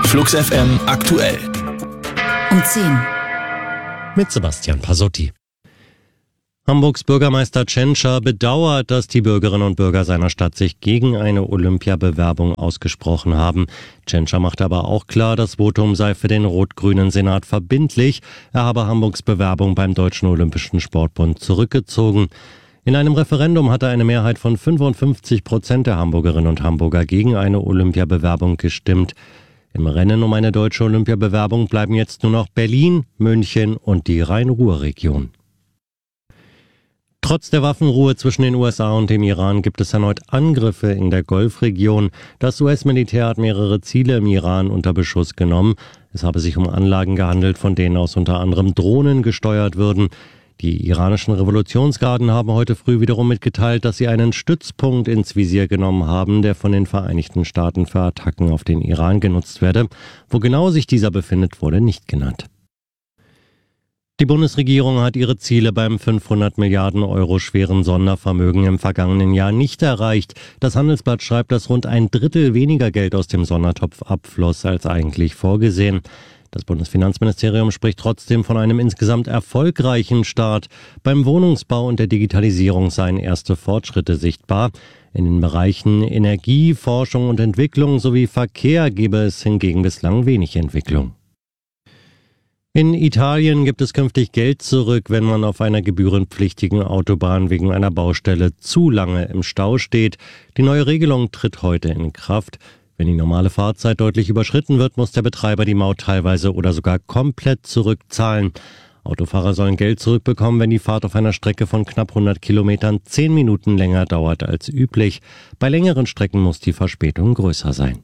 Flux FM aktuell. Um 10. Mit Sebastian Pasotti. Hamburgs Bürgermeister Tschentscher bedauert, dass die Bürgerinnen und Bürger seiner Stadt sich gegen eine Olympiabewerbung ausgesprochen haben. Tschentscher macht aber auch klar, das Votum sei für den rot-grünen Senat verbindlich. Er habe Hamburgs Bewerbung beim Deutschen Olympischen Sportbund zurückgezogen. In einem Referendum hatte eine Mehrheit von 55% der Hamburgerinnen und Hamburger gegen eine Olympiabewerbung gestimmt. Im Rennen um eine deutsche Olympiabewerbung bleiben jetzt nur noch Berlin, München und die Rhein-Ruhr-Region. Trotz der Waffenruhe zwischen den USA und dem Iran gibt es erneut Angriffe in der Golfregion. Das US-Militär hat mehrere Ziele im Iran unter Beschuss genommen. Es habe sich um Anlagen gehandelt, von denen aus unter anderem Drohnen gesteuert würden. Die iranischen Revolutionsgarden haben heute früh wiederum mitgeteilt, dass sie einen Stützpunkt ins Visier genommen haben, der von den Vereinigten Staaten für Attacken auf den Iran genutzt werde. Wo genau sich dieser befindet, wurde nicht genannt. Die Bundesregierung hat ihre Ziele beim 500 Milliarden Euro schweren Sondervermögen im vergangenen Jahr nicht erreicht. Das Handelsblatt schreibt, dass rund ein Drittel weniger Geld aus dem Sondertopf abfloss als eigentlich vorgesehen. Das Bundesfinanzministerium spricht trotzdem von einem insgesamt erfolgreichen Start. Beim Wohnungsbau und der Digitalisierung seien erste Fortschritte sichtbar. In den Bereichen Energie, Forschung und Entwicklung sowie Verkehr gebe es hingegen bislang wenig Entwicklung. In Italien gibt es künftig Geld zurück, wenn man auf einer gebührenpflichtigen Autobahn wegen einer Baustelle zu lange im Stau steht. Die neue Regelung tritt heute in Kraft. Wenn die normale Fahrzeit deutlich überschritten wird, muss der Betreiber die Maut teilweise oder sogar komplett zurückzahlen. Autofahrer sollen Geld zurückbekommen, wenn die Fahrt auf einer Strecke von knapp 100 Kilometern 10 Minuten länger dauert als üblich. Bei längeren Strecken muss die Verspätung größer sein.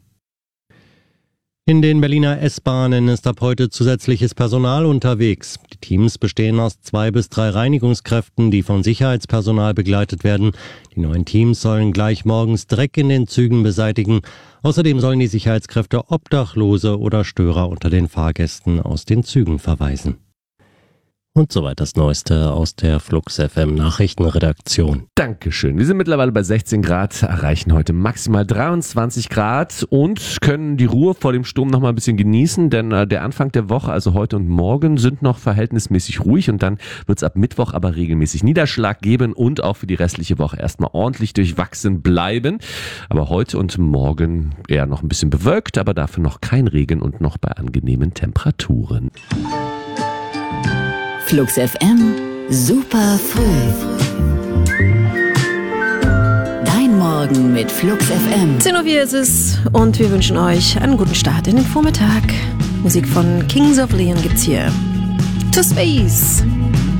In den Berliner S-Bahnen ist ab heute zusätzliches Personal unterwegs. Die Teams bestehen aus 2 bis 3 Reinigungskräften, die von Sicherheitspersonal begleitet werden. Die neuen Teams sollen gleich morgens Dreck in den Zügen beseitigen. Außerdem sollen die Sicherheitskräfte Obdachlose oder Störer unter den Fahrgästen aus den Zügen verweisen. Und soweit das Neueste aus der Flux FM Nachrichtenredaktion. Dankeschön. Wir sind mittlerweile bei 16 Grad, erreichen heute maximal 23 Grad und können die Ruhe vor dem Sturm noch mal ein bisschen genießen, denn der Anfang der Woche, also heute und morgen, sind noch verhältnismäßig ruhig und dann wird es ab Mittwoch aber regelmäßig Niederschlag geben und auch für die restliche Woche erstmal ordentlich durchwachsen bleiben. Aber heute und morgen eher noch ein bisschen bewölkt, aber dafür noch kein Regen und noch bei angenehmen Temperaturen. Flux FM, super früh. Dein Morgen mit Flux FM. 10:04 Uhr ist es und wir wünschen euch einen guten Start in den Vormittag. Musik von Kings of Leon gibt's hier. To Space.